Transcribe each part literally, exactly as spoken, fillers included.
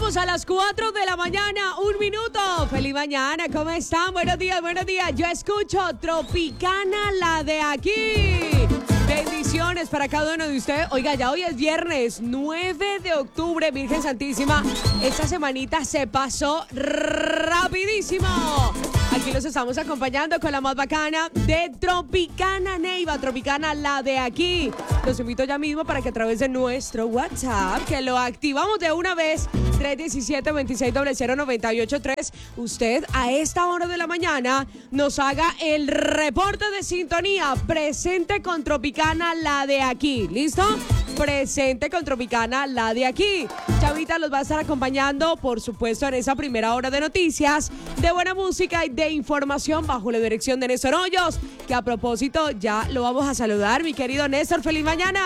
Llegamos a las cuatro de la mañana, un minuto. Feliz mañana, ¿cómo están? Buenos días, buenos días. Yo escucho Tropicana, la de aquí. Bendiciones para cada uno de ustedes. Oiga, ya hoy es viernes nueve de octubre, Virgen Santísima. Esta semanita se pasó rapidísimo. Aquí los estamos acompañando con la más bacana de Tropicana Neiva, Tropicana, la de aquí. Los invito ya mismo para que a través de nuestro WhatsApp, que lo activamos de una vez, tres uno siete, dos seis cero cero, nueve ocho tres, usted a esta hora de la mañana nos haga el reporte de sintonía. Presente con Tropicana, la de aquí. ¿Listo? Presente con Tropicana, la de aquí. Chavita los va a estar acompañando, por supuesto, en esa primera hora de noticias, de buena música y de información bajo la dirección de Néstor Hoyos, que a propósito ya lo vamos a saludar, mi querido Néstor. ¡Feliz mañana!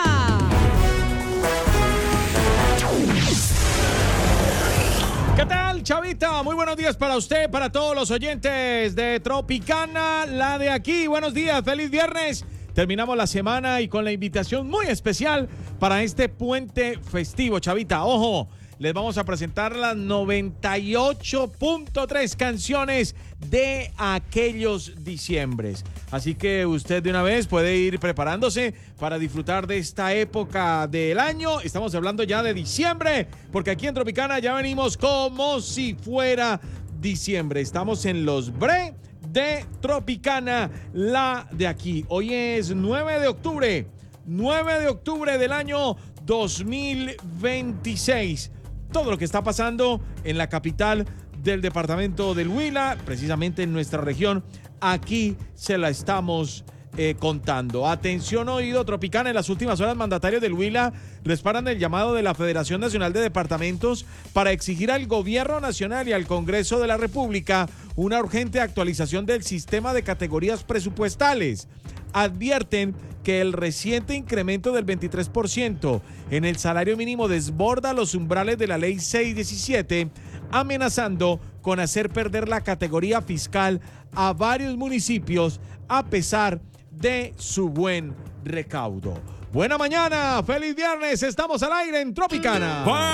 ¿Qué tal, Chavita? Muy buenos días para usted, para todos los oyentes de Tropicana, la de aquí. Buenos días, feliz viernes. Terminamos la semana y con la invitación muy especial para este puente festivo, Chavita. Ojo, les vamos a presentar las noventa y ocho punto tres canciones de aquellos diciembres. Así que usted de una vez puede ir preparándose para disfrutar de esta época del año. Estamos hablando ya de diciembre, porque aquí en Tropicana ya venimos como si fuera diciembre. Estamos en los bre de Tropicana, la de aquí. Hoy es nueve de octubre, nueve de octubre del año dos mil veintiséis. Todo lo que está pasando en la capital del departamento del Huila, precisamente en nuestra región, aquí se la estamos eh, contando. Atención, oído, Tropicana. En las últimas horas, mandatarios del Huila respaldan el llamado de la Federación Nacional de Departamentos para exigir al Gobierno Nacional y al Congreso de la República una urgente actualización del sistema de categorías presupuestales. Advierten que el reciente incremento del veintitrés por ciento en el salario mínimo desborda los umbrales de la ley seiscientos diecisiete, amenazando con hacer perder la categoría fiscal a varios municipios a pesar de su buen recaudo. Buena mañana, feliz viernes, estamos al aire en Tropicana.